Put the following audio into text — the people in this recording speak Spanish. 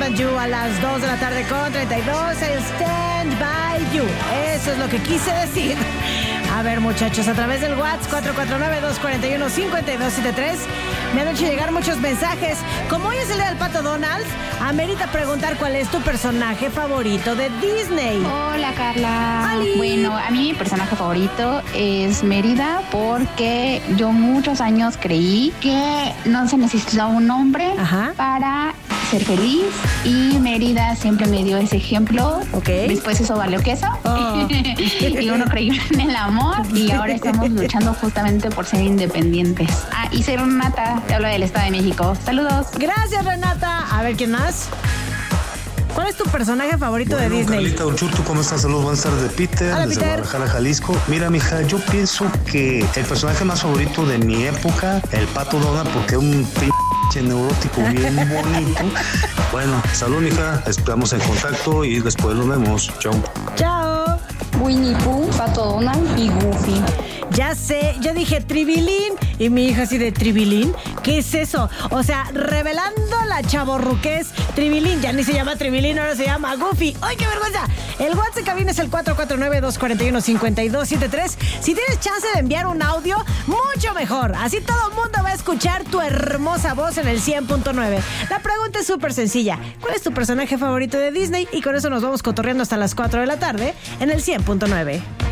and You a las 2 de la tarde con 32. El Stand By You. Eso es lo que quise decir. A ver, muchachos, a través del WhatsApp 449-241-5273 me han hecho llegar muchos mensajes. Como hoy es el día del Pato Donald, amerita preguntar cuál es tu personaje favorito de Disney. Hola, Carla. ¡Ali! Bueno, a mí mi personaje favorito es Mérida porque yo muchos años creí que no se necesitaba un hombre para ser feliz y Mérida siempre me dio ese ejemplo. Después eso valió queso y uno creyó en el amor y ahora estamos luchando justamente por ser independientes. Y ser Renata, te hablo del Estado de México. Saludos. Gracias, Renata. A ver, ¿quién más? ¿Cuál es tu personaje favorito de Disney? Carlita Urchurtu, ¿cómo estás? Saludos, buenas tardes de Peter, Hola, desde Peter. Guadalajara, Jalisco. Mira, mija, yo pienso que el personaje más favorito de mi época, el Pato Donald, porque es un pinche neurótico bien bonito. Bueno, salud, mija, estamos en contacto y después nos vemos. Chao. Chao. Winnie Pooh, Pato Donald y Goofy. Ya sé, yo dije Tribilín y mi hija así de Tribilín. ¿Qué es eso? O sea, revelando la chavorruquez. Tribilín, ya ni se llama Tribilín, ahora se llama Goofy. ¡Ay, qué vergüenza! El WhatsApp de cabina es el 449-241-5273. Si tienes chance de enviar un audio, mucho mejor. Así todo el mundo va a escuchar tu hermosa voz en el 100.9. La pregunta es súper sencilla. ¿Cuál es tu personaje favorito de Disney? Y con eso nos vamos cotorreando hasta las 4 de la tarde en el 100.9.